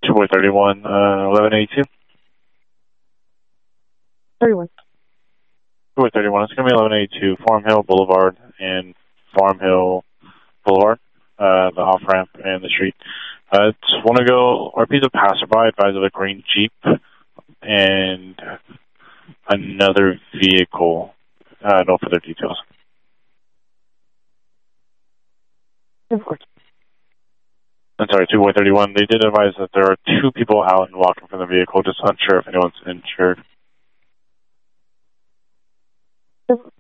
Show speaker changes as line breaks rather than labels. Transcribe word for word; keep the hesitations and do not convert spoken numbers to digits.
two boy thirty-one, uh, eleven eighty-two.
thirty-one.
two boy thirty-one, it's going to be eleven eighty-two, Farm Hill Boulevard and Farm Hill Boulevard, uh, the off-ramp and the street. Uh, just want to go, R P's a passerby, advised of a green Jeep and another vehicle. Uh, no further details.
Of course.
I'm sorry, two boy thirty-one. They did advise that there are two people out and walking from the vehicle, just unsure if anyone's injured.